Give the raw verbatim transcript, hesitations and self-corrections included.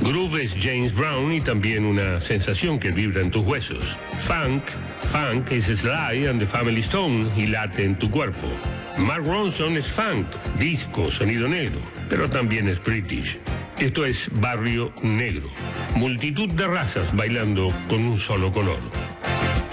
Groove es James Brown y también una sensación que vibra en tus huesos. Funk, funk es Sly and the Family Stone y late en tu cuerpo. Mark Ronson es funk, disco, sonido negro, pero también es British. Esto es Barrio Negro. Multitud de razas bailando con un solo color.